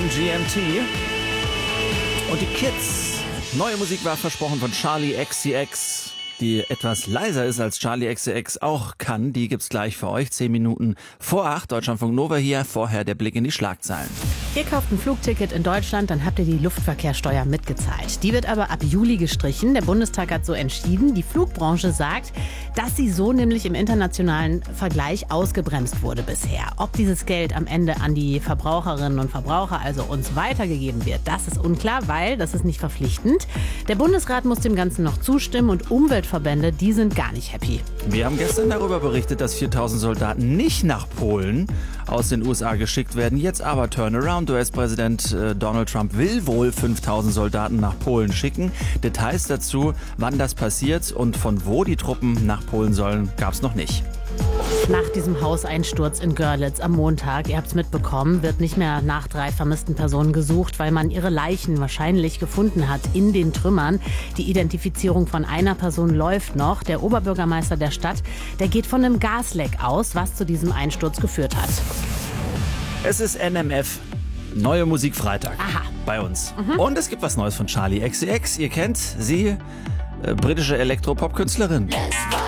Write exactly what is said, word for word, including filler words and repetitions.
M G M T und die Kids. Neue Musik war versprochen von Charli X C X, die etwas leiser ist als Charli X C X auch kann. Die gibt's gleich für euch. Zehn Minuten vor acht. Deutschlandfunk Nova hier. Vorher der Blick in die Schlagzeilen. Ihr kauft ein Flugticket in Deutschland, dann habt ihr die Luftverkehrssteuer mitgezahlt. Die wird aber ab Juli gestrichen. Der Bundestag hat so entschieden. Die Flugbranche sagt, dass sie so nämlich im internationalen Vergleich ausgebremst wurde bisher. Ob dieses Geld am Ende an die Verbraucherinnen und Verbraucher, also uns, weitergegeben wird, das ist unklar, weil das ist nicht verpflichtend. Der Bundesrat muss dem Ganzen noch zustimmen und Umweltverbände, die sind gar nicht happy. Wir haben gestern darüber berichtet, dass viertausend Soldaten nicht nach Polen aus den U S A geschickt werden. Jetzt aber Turnaround. U S-Präsident äh, Donald Trump will wohl fünftausend Soldaten nach Polen schicken. Details dazu, wann das passiert und von wo die Truppen nach Polen sollen, gab es noch nicht. Nach diesem Hauseinsturz in Görlitz am Montag, ihr habt es mitbekommen, wird nicht mehr nach drei vermissten Personen gesucht, weil man ihre Leichen wahrscheinlich gefunden hat in den Trümmern. Die Identifizierung von einer Person läuft noch. Der Oberbürgermeister der Stadt, der geht von einem Gasleck aus, was zu diesem Einsturz geführt hat. Es ist N M F. Neue Musik Freitag. Aha. Bei uns. Mhm. Und es gibt was Neues von Charli X C X. Ihr kennt sie, äh, britische Elektropop-Künstlerin.